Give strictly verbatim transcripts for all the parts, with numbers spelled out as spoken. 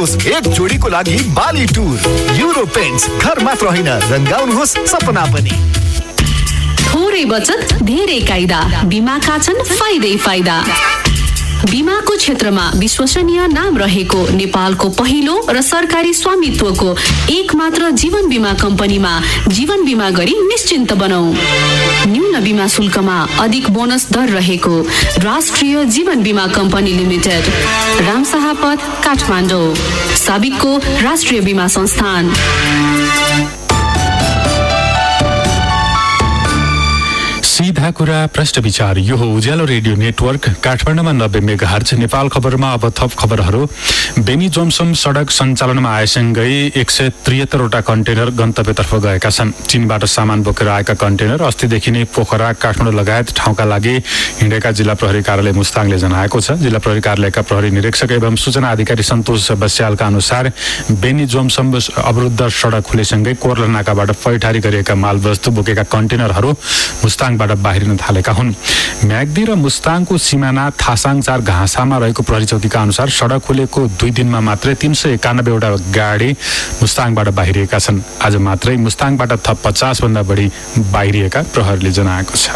गर्नुहोस् एक जोडीको लागि बाली टुर। युरो पेन्ट्स, घर मात्र होइन रंगाउनुहोस् सपना पनि। थोरै बचत धेरै कायदा, बीमाका छन् फाइदै फाइदा। बीमाको क्षेत्रमा विश्वसनीय नाम रहेको नेपालको पहिलो र सरकारी स्वामित्वको एक मात्र जीवन बीमा कम्पनीमा जीवन बीमा गरी निश्चिन्त बनाऊ। न्यून बीमा शुल्कमा अधिक बोनस दर रहेको राष्ट्रिय जीवन बीमा कम्पनी लिमिटेड, रामशाह पथ, काठमाडौँ। साबिकको राष्ट्रिय बीमा संस्थान। सीधा कुरा प्रश्न विचार। यो हो उज्यालो रेडियो नेटवर्क काठमाडौँमा नब्बे मेगाहर्ज। नेपाल खबरमा अब थप खबरहरू। बेनी जोमसोम सडक सञ्चालनमा आएसँगै एक सय त्रिहत्तरवटा कन्टेनर गन्तव्यतर्फ गएका छन्। चीनबाट सामान बोकेर आएका कन्टेनर अस्तिदेखि नै पोखरा, काठमाडौँ लगायत ठाउँका लागि हिँडेका जिल्ला प्रहरी कार्यालय मुस्ताङले जनाएको छ। जिल्ला प्रहरी कार्यालयका प्रहरी निरीक्षक एवं सूचना अधिकारी सन्तोष बस्यालका अनुसार बेनी जोमसोम अवरुद्ध सडक खुलेसँगै कोर्ला नाकाबाट पैठारी गरिएका मालवस्तु बोकेका कन्टेनरहरू मुस्ताङबाट बाहिरिन थालेका हुन्। म्याग्दी र मुस्ताङको सिमाना थासाङचार घाँसामा रहेको प्रहरी चौकीका अनुसार सडक खुलेको दुई दिनमा मात्रै तीन सय एकानब्बेवटा गाडी मुस्ताङबाट बाहिरिएका छन्। आज मात्रै मुस्ताङबाट थप पचास भन्दा बढी बाहिरिएका प्रहरीले जनाएको छ।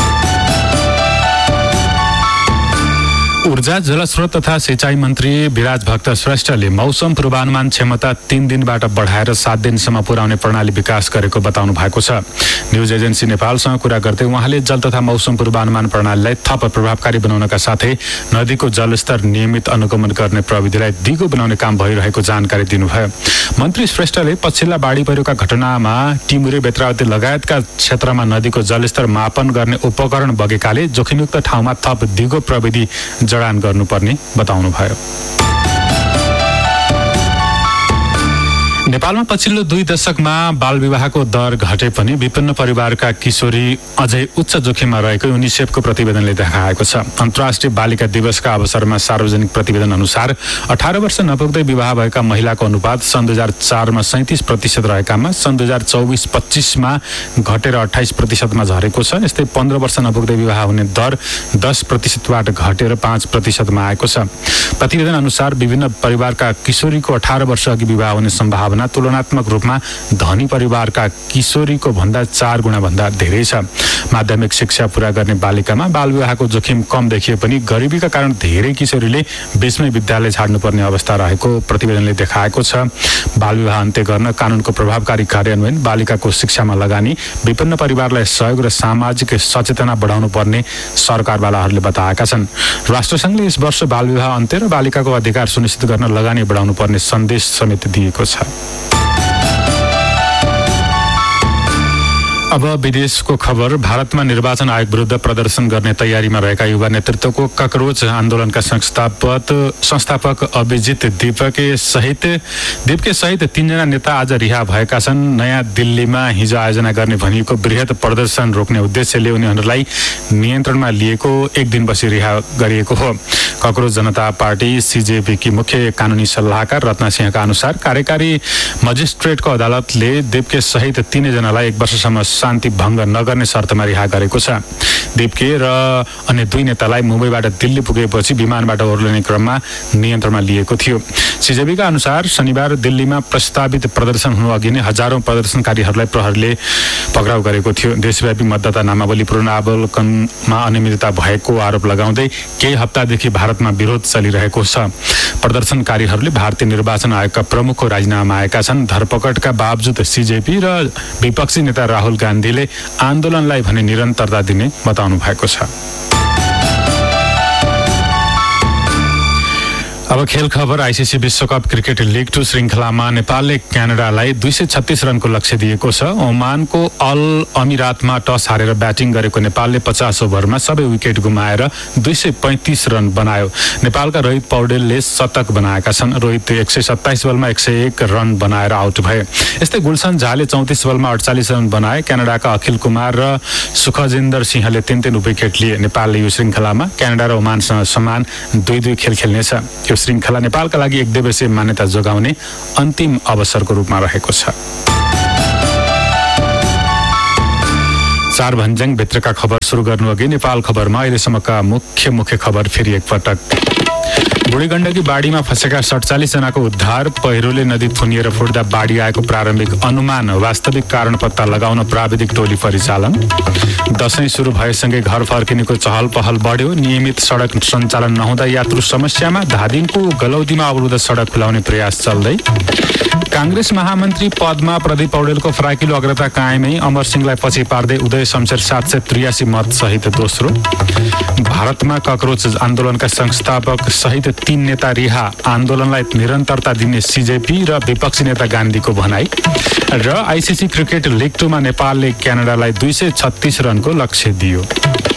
ऊर्जा, जलस्रोत तथा सिंचाई मन्त्री विराज भक्त श्रेष्ठले मौसम पूर्वानुमान क्षमता तीन दिनबाट बढाएर सात दिनसम्म पुर्याउने प्रणाली विकास गरेको बताउनु भएको छ। न्युज एजेन्सी नेपालसँग कुरा गर्दै उहाँले जल तथा मौसम पूर्वानुमान प्रणालीलाई थप प्रभावकारी बनाउनका साथै नदीको जलस्तर नियमित अनुगमन गर्ने प्रविधिलाई दिगो बनाउने काम भइरहेको जानकारी दिनुभयो। मन्त्री श्रेष्ठले पछिल्ला बाढी पहिरोका घटनामा टिमुरे, बेत्रावती लगायतका क्षेत्रमा नदीको जलस्तर मापन गर्ने उपकरण बगेकाले जोखिमयुक्त ठाउँमा थप दिगो प्रविधि जडान गर्नुपर्ने बताउनुभयो। नेपालमा पछिल्लो दुई दशकमा बाल विवाहको दर घटे पनि विभिन्न परिवारका किशोरी अझै उच्च जोखिममा रहेको युनिसेफको प्रतिवेदनले देखाएको छ। अन्तर्राष्ट्रिय बालिका दिवसका अवसरमा सार्वजनिक प्रतिवेदन अनुसार अठारह वर्ष नपुग्दै विवाह भएका महिलाको अनुपात सन् दुई हजार चारमा सैंतिस प्रतिशत रहेकामा सन् दुई हजार चौबिस पच्चिसमा घटेर अठाइस प्रतिशतमा झरेको छ। यस्तै पन्ध्र वर्ष नपुग्दै विवाह हुने दर दस प्रतिशतबाट घटेर पाँच प्रतिशतमा आएको छ। प्रतिवेदन अनुसार विभिन्न परिवारका किशोरीको अठारह वर्ष अघि विवाह हुने सम्भावना तुलनात्मक रूपमा धनी परिवारका किशोरीको भन्दा चार गुणा भन्दा धेरै छ। माध्यमिक शिक्षा पूरा गर्ने बालिकामा बाल विवाहको जोखिम कम देखिए पनि गरिबीका कारण धेरै किशोरीले बीचमै विद्यालय छाड्नुपर्ने अवस्था रहेको प्रतिवेदनले देखाएको छ। बाल विवाह अन्त्य गर्न कानूनको प्रभावकारी कार्यान्वयन, बालिकाको शिक्षामा लगानी, विभिन्न परिवारलाई सहयोग र सामाजिक सचेतना बढाउनु पर्ने सरकारवालाहरूले बताएका छन्। राष्ट्रसङ्घले यस वर्ष बाल विवाह अन्त्य र बालिकाको अधिकार सुनिश्चित गर्न लगानी बढाउनु पर्ने सन्देश समेत दिएको छ। अब विदेशको खबर। भारतमा निर्वाचन आयोग विरुद्ध प्रदर्शन गर्ने तयारीमा रहेका युवा नेतृत्वको ककरोच आन्दोलनका संस्थापक संस्थापक अभिजित दीपके सहित दीपके सहित तीनजना नेता आज रिहा भएका छन्। नयाँ दिल्लीमा हिजो आयोजना गर्ने भनिएको वृहत प्रदर्शन रोक्ने उद्देश्यले उनीहरूलाई नियन्त्रणमा लिएको एक दिन बसी रिहा गरिएको हो। ककरोच जनता पार्टी सीजेपीकी मुख्य कानुनी सल्लाहकार रत्न सिंहका अनुसार कार्यकारी मजिस्ट्रेटको अदालतले दीपके सहित तीनैजनालाई एक वर्षसम्म शान्ति भङ्ग नगर्ने शर्तमा रिहा गरेको छ। दीपके र अन्य दुई नेतालाई मुम्बईबाट दिल्ली पुगेपछि विमानबाट ओर्लिने क्रममा नियन्त्रणमा लिएको थियो। सीजेपीका अनुसार शनिबार दिल्लीमा प्रस्तावित प्रदर्शन हुनु अघि नै हजारौं प्रदर्शनकारीहरूलाई प्रहरीले पक्राउ गरेको थियो। देशव्यापी मतदाता नामावली पुनरावलोकनमा अनियमितता भएको आरोप लगाउँदै केही हप्तादेखि भारतमा विरोध चलिरहेको छ। प्रदर्शनकारीहरूले भारतीय निर्वाचन आयोगका प्रमुखको राजीनामा आएका छन्। धरपकडका बावजुद सीजेपी र विपक्षी नेता राहुल गान्धीले आन्दोलनलाई भने निरन्तरता दिने बताउनु भएको छ। अब खेल खबर। आइसिसी विश्वकप क्रिकेट लिग टू श्रृङ्खलामा नेपालले क्यानाडालाई दुई सय छत्तीस रनको लक्ष्य दिएको छ। ओमानको अल अमिरातमा टस हारेर ब्याटिङ गरेको नेपालले पचास ओभरमा सबै विकेट गुमाएर दुई सय पैंतिस रन बनायो। नेपालका रोहित पौडेलले शतक बनाएका छन्। रोहित एक सय सत्ताइस बलमा एक सय एक रन बनाएर आउट भए। यस्तै गुलसन झाले चौतिस बलमा अडचालिस रन बनाए। क्यानाडाका अखिल कुमार र सुखजिन्दर सिंहले तीन तीन विकेट लिए। नेपालले यो श्रृङ्खलामा क्यानाडा र ओमानसँग समान दुई दुई खेल खेल्नेछ। यो श्रृङ्खला नेपालका लागि एक दिवसीय मान्यता जोगाउने अन्तिम अवसरको रूपमा रहेको छ। चार भन्ज्याङ भित्रका खबर सुरु गर्नु अघि नेपाल खबरमा अहिलेसम्मका मुख्य मुख्य खबर फेरि एकपटक। बुढी गण्डकी बाढीमा फँसेका सडचालिस जनाको उद्धार, पहिरोले नदी थुनिएर फुट्दा बाढी आएको प्रारम्भिक अनुमान, वास्तविक कारण पत्ता लगाउन प्राविधिक टोली परिचालन। दशैं सुरु भएसँगै घर फर्किनेको चहल पहल बढ्यो, नियमित सडक सञ्चालन नहुँदा यात्रु समस्यामा, धादिङको गलौदीमा अवरुद्ध सडक खुलाउने प्रयास चल्दै। कांग्रेस महामन्त्री पदमा प्रदीप पौडेलको फराकिलो अग्रता कायमै, अमर सिंहलाई पछि पार्दै उदय शमशेर सात सय त्रियासी मत सहित दोस्रो। भारतमा ककरोच आन्दोलनका संस्थापक सहित तीन नेता रिहा, आन्दोलनलाई निरन्तरता दिने सीजेपी र विपक्षी नेता गान्धीको भनाई। र आइसिसी क्रिकेट लिग टूमा नेपालले क्यानाडालाई दुई सय छत्तीस रनको लक्ष्य दियो।